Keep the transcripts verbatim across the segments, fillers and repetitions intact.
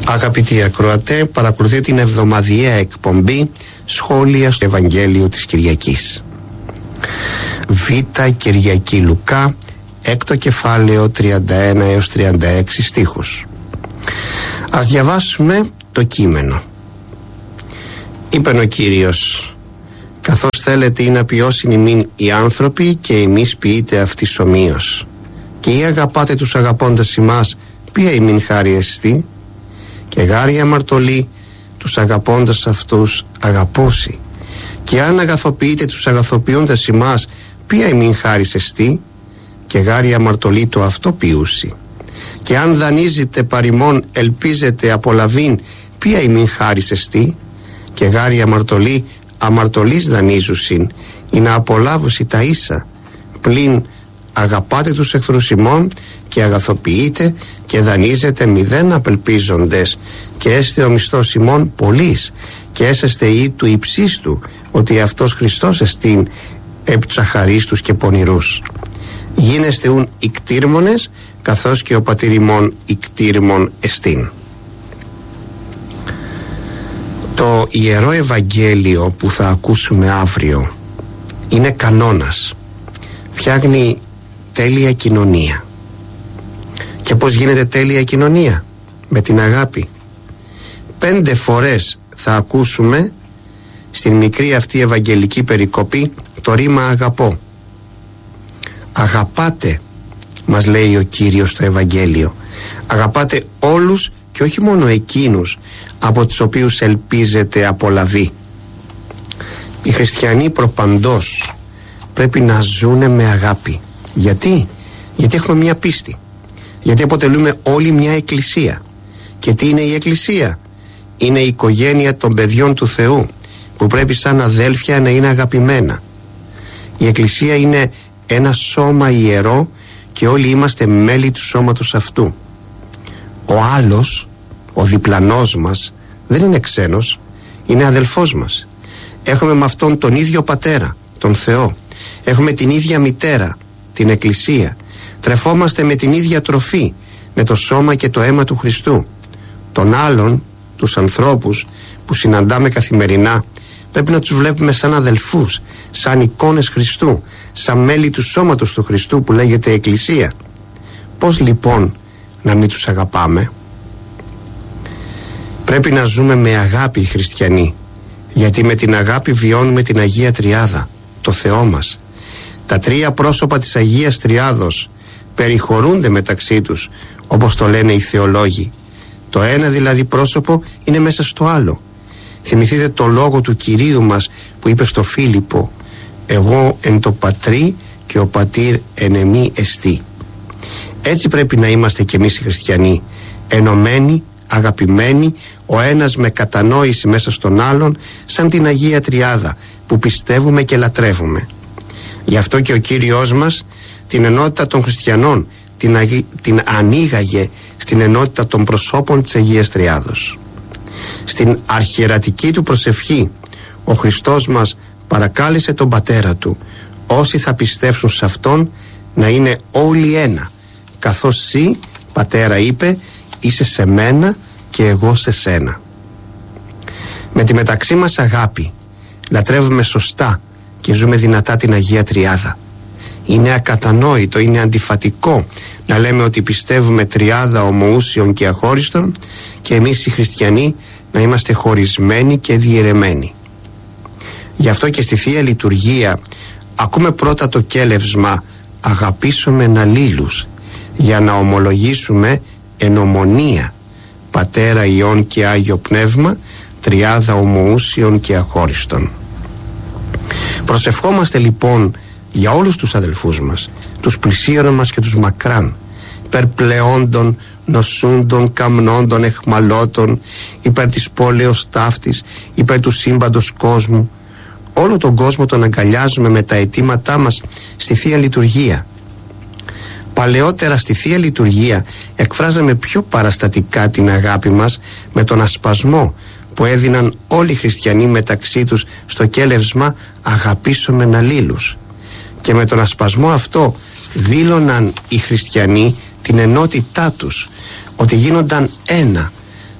Αγαπητοί ακροατέ, παρακολουθείτε την εβδομαδιαία εκπομπή Σχόλια στο Ευαγγέλιο της Κυριακής. Β. Κυριακή Λουκά, έκτο κεφάλαιο, τριάντα ένα έως τριάντα έξι στίχους. Ας διαβάσουμε το κείμενο. Είπεν ο Κύριος: καθώς θέλετε ή να ποιώσουν ημίν οι άνθρωποι, και εμείς ποιείτε αυτής ομοίως. Και ή αγαπάτε τους αγαπώντας ημάς, ποια ημίν χάρη εστί. Και γάρη αμαρτωλή τους αγαπώντας αυτούς αγαπώσει. Και αν αγαθοποιείτε τους αγαθοποιούντας ημάς, ποια ημίν χάρις εστί. Και γάρη αμαρτωλή το αυτό ποιούσι. Και αν δανείζετε παρημών ελπίζετε απολαβήν, ποια ημίν χάρις εστί. Και γάρη αμαρτωλή αμαρτωλής δανείζουσιν, ή να απολάβουσι τα ίσα. Πλην αγαπάτε τους εχθρούς ημών, και αγαθοποιείτε και δανείζετε μηδέν απελπίζοντες, και έστε ο μισθός ημών πολλής, και έσαστε ή του υψίστου, ότι αυτός Χριστός εστίν επί τους αχαρίστους και πονηρούς. Γίνεστε ουν ικτήρμονες, καθώς και ο πατήρ ημών ικτήρμον εστίν. Το Ιερό Ευαγγέλιο που θα ακούσουμε αύριο είναι κανόνας. Φτιάχνει τέλεια κοινωνία. Και πώς γίνεται τέλεια κοινωνία? Με την αγάπη. Πέντε φορές θα ακούσουμε στην μικρή αυτή ευαγγελική περικοπή το ρήμα αγαπώ. Αγαπάτε, μας λέει ο Κύριος στο Ευαγγέλιο. Αγαπάτε όλους και όχι μόνο εκείνους από τους οποίους ελπίζετε απολαβή. Οι χριστιανοί προπαντός πρέπει να ζουνε με αγάπη. Γιατί? Γιατί έχουμε μια πίστη. Γιατί αποτελούμε όλοι μια εκκλησία. Και τι είναι η εκκλησία? Είναι η οικογένεια των παιδιών του Θεού, που πρέπει σαν αδέλφια να είναι αγαπημένα. Η εκκλησία είναι ένα σώμα ιερό και όλοι είμαστε μέλη του σώματος αυτού. Ο άλλος, ο διπλανός μας, δεν είναι ξένος, είναι αδελφός μας. Έχουμε με αυτόν τον ίδιο πατέρα, τον Θεό. Έχουμε την ίδια μητέρα, την εκκλησία. Τρεφόμαστε με την ίδια τροφή, με το σώμα και το αίμα του Χριστού. Τον άλλον, τους ανθρώπους που συναντάμε καθημερινά, πρέπει να τους βλέπουμε σαν αδελφούς, σαν εικόνες Χριστού, σαν μέλη του σώματος του Χριστού που λέγεται εκκλησία. Πώς λοιπόν να μην τους αγαπάμε? Πρέπει να ζούμε με αγάπη οι χριστιανοί, γιατί με την αγάπη βιώνουμε την Αγία Τριάδα, το Θεό μας. Τα τρία πρόσωπα της Αγίας Τριάδος περιχωρούνται μεταξύ τους, όπως το λένε οι θεολόγοι. Το ένα δηλαδή πρόσωπο είναι μέσα στο άλλο. Θυμηθείτε το λόγο του Κυρίου μας που είπε στο Φίλιππο: εγώ εν το πατρί και ο πατήρ εν εμεί εστί. Έτσι πρέπει να είμαστε κι εμείς οι χριστιανοί, ενωμένοι, αγαπημένοι, ο ένας με κατανόηση μέσα στον άλλον, σαν την Αγία Τριάδα που πιστεύουμε και λατρεύουμε. Γι' αυτό και ο Κύριος μας την ενότητα των χριστιανών την, αγι... την ανοίγαγε στην ενότητα των προσώπων της Αγίας Τριάδος. Στην αρχιερατική του προσευχή ο Χριστός μας παρακάλεσε τον Πατέρα του όσοι θα πιστέψουν σε Αυτόν να είναι όλοι ένα, καθώς εσύ, Πατέρα, είπε, είσαι σε μένα και εγώ σε σένα. Με τη μεταξύ μας αγάπη λατρεύουμε σωστά και ζούμε δυνατά την Αγία Τριάδα. Είναι ακατανόητο, είναι αντιφατικό να λέμε ότι πιστεύουμε τριάδα ομοούσιων και αχώριστων και εμείς οι χριστιανοί να είμαστε χωρισμένοι και διαιρεμένοι. Γι' αυτό και στη Θεία Λειτουργία ακούμε πρώτα το κέλευσμα αγαπήσομεν αλλήλους, για να ομολογήσουμε εν ομονία Πατέρα, Υιόν και Άγιο Πνεύμα, τριάδα ομοούσιων και αχώριστων. Προσευχόμαστε λοιπόν για όλους τους αδελφούς μας, τους πλησίων μας και τους μακράν, υπερπλεόντων, νοσούντων, καμνόντων, εχμαλώτων, υπέρ της πόλεως ταύτης, υπέρ του σύμπαντος κόσμου. Όλο τον κόσμο τον αγκαλιάζουμε με τα αιτήματά μας στη Θεία Λειτουργία. Παλαιότερα στη Θεία Λειτουργία εκφράζαμε πιο παραστατικά την αγάπη μας με τον ασπασμό που έδιναν όλοι οι χριστιανοί μεταξύ τους στο κέλευσμα αγαπήσομεν αλλήλους. Και με τον ασπασμό αυτό δήλωναν οι χριστιανοί την ενότητά τους, ότι γίνονταν ένα,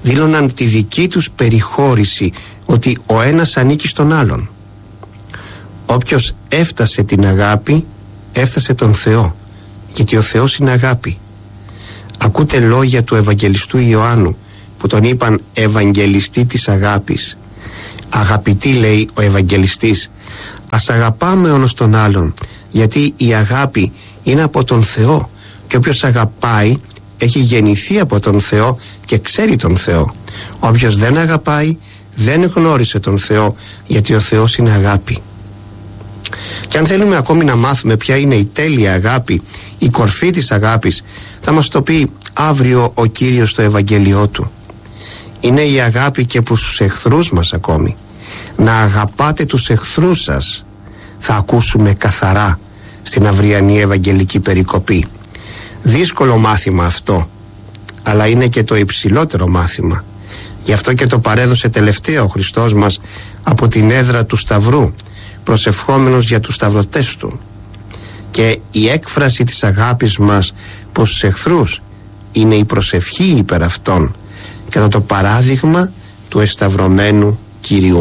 δήλωναν τη δική τους περιχώρηση, ότι ο ένας ανήκει στον άλλον. Όποιος έφτασε την αγάπη, έφτασε τον Θεό, γιατί ο Θεός είναι αγάπη. Ακούτε λόγια του Ευαγγελιστού Ιωάννου που τον είπαν Ευαγγελιστή της αγάπης. Αγαπητοί, λέει ο Ευαγγελιστής, ας αγαπάμε ένας τον άλλον, γιατί η αγάπη είναι από τον Θεό και όποιος αγαπάει έχει γεννηθεί από τον Θεό και ξέρει τον Θεό. Όποιος δεν αγαπάει δεν γνώρισε τον Θεό, γιατί ο Θεός είναι αγάπη. Και αν θέλουμε ακόμη να μάθουμε ποια είναι η τέλεια αγάπη, η κορφή της αγάπης, θα μας το πει αύριο ο Κύριος στο Ευαγγέλιό του. Είναι η αγάπη και προς τους εχθρούς μας ακόμη. Να αγαπάτε τους εχθρούς σας, θα ακούσουμε καθαρά στην αυριανή Ευαγγελική περικοπή. Δύσκολο μάθημα αυτό, αλλά είναι και το υψηλότερο μάθημα. Γι' αυτό και το παρέδωσε τελευταία ο Χριστός μας από την έδρα του Σταυρού, προσευχόμενος για τους σταυρωτές του. Και η έκφραση της αγάπης μας προς τους εχθρούς είναι η προσευχή υπέρ αυτών, κατά το παράδειγμα του εσταυρωμένου Κυρίου